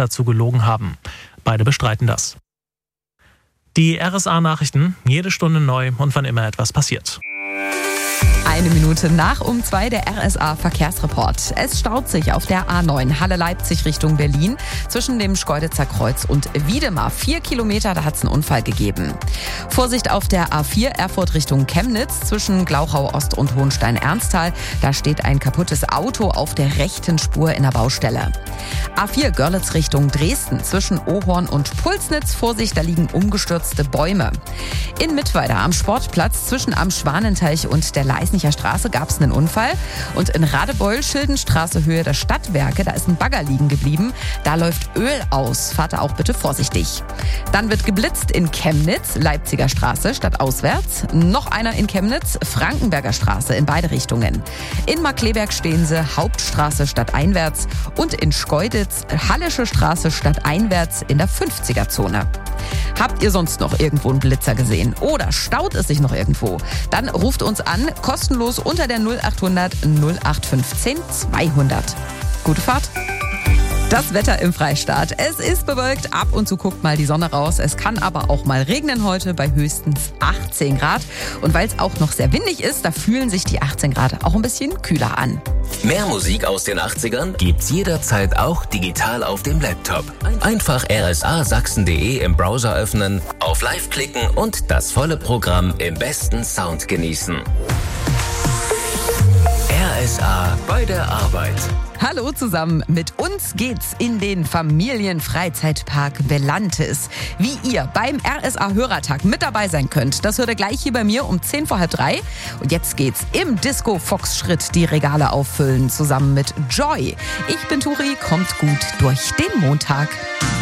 dazu gelogen haben. Beide bestreiten das. Die RSA-Nachrichten, jede Stunde neu und wann immer etwas passiert. 1 Minute nach um 2 der RSA-Verkehrsreport. Es staut sich auf der A9 Halle-Leipzig Richtung Berlin zwischen dem Schkeuditzer Kreuz und Wiedemar. 4 Kilometer, da hat es einen Unfall gegeben. Vorsicht auf der A4 Erfurt Richtung Chemnitz zwischen Glauchau-Ost und Hohenstein-Ernsthal. Da steht ein kaputtes Auto auf der rechten Spur in der Baustelle. A4 Görlitz Richtung Dresden zwischen Ohorn und Pulsnitz. Vorsicht, da liegen umgestürzte Bäume. In Mittweida am Sportplatz zwischen am Schwanenteich und der Leisnicher Straße gab es einen Unfall. Und in Radebeul, Schildenstraße, Höhe der Stadtwerke, da ist ein Bagger liegen geblieben. Da läuft Öl aus. Fahrt da auch bitte vorsichtig. Dann wird geblitzt in Chemnitz, Leipziger Straße, stadtauswärts. Noch einer in Chemnitz, Frankenberger Straße in beide Richtungen. In Markkleeberg stehen sie, Hauptstraße stadteinwärts. Und in Schkeuditz, Hallische Straße stadteinwärts in der 50er-Zone. Habt ihr sonst noch irgendwo einen Blitzer gesehen? Oder staut es sich noch irgendwo? Dann ruft uns an, kostenlos unter der 0800 0815 200. Gute Fahrt! Das Wetter im Freistaat. Es ist bewölkt, ab und zu guckt mal die Sonne raus. Es kann aber auch mal regnen heute bei höchstens 18 Grad. Und weil es auch noch sehr windig ist, da fühlen sich die 18 Grad auch ein bisschen kühler an. Mehr Musik aus den 80ern gibt's jederzeit auch digital auf dem Laptop. Einfach rsasachsen.de im Browser öffnen, auf Live klicken und das volle Programm im besten Sound genießen. RSA bei der Arbeit. Hallo zusammen, mit uns geht's in den Familienfreizeitpark Belantes. Wie ihr beim RSA-Hörertag mit dabei sein könnt, das hört ihr gleich hier bei mir um 2:10. Und jetzt geht's im Disco-Fox-Schritt die Regale auffüllen, zusammen mit Joy. Ich bin Turi, kommt gut durch den Montag.